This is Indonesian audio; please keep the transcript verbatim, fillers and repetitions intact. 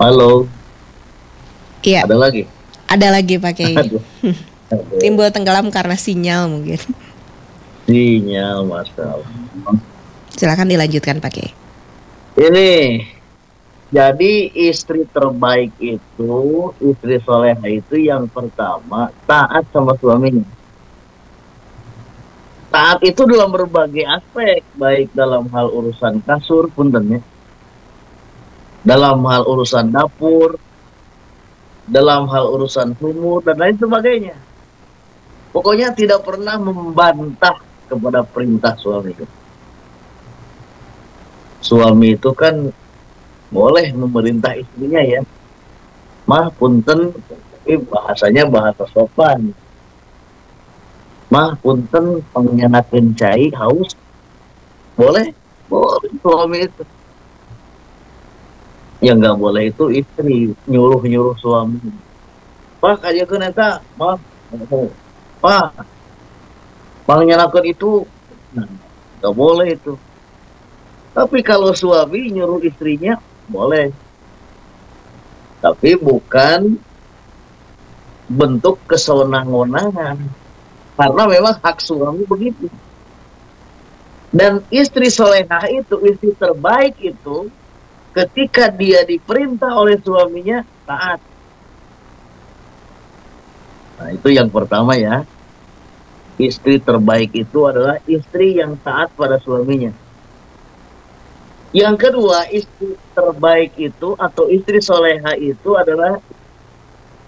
Halo, Iya, ada lagi? ada lagi Pak Kiai. Aduh, aduh. Timbul tenggelam karena sinyal mungkin. Sinyal, Masya Allah. Silakan dilanjutkan Pak Kiai. Ini, jadi istri terbaik itu, istri soleha itu yang pertama, taat sama suaminya. Taat itu dalam berbagai aspek, baik dalam hal urusan kasur, puntennya, dalam hal urusan dapur, dalam hal urusan sumur, dan lain sebagainya. Pokoknya tidak pernah membantah kepada perintah suami itu. Suami itu kan boleh memerintah istrinya ya. Mah punten, tapi bahasanya bahasa sopan. Mah punten pengenakeun cai haus. Boleh? Boleh suami itu. Yang nggak boleh itu istri nyuruh-nyuruh suami. Pak ajakeun eta, mah. Pak, pangenakeun itu nah, nggak boleh itu. Tapi kalau suami nyuruh istrinya boleh. Tapi bukan bentuk kesewenang-wenangan. Karena memang hak suami begitu. Dan istri solehah itu, istri terbaik itu, ketika dia diperintah oleh suaminya, taat. Nah, itu yang pertama ya. Istri terbaik itu adalah istri yang taat pada suaminya. Yang kedua, istri terbaik itu atau istri solehah itu adalah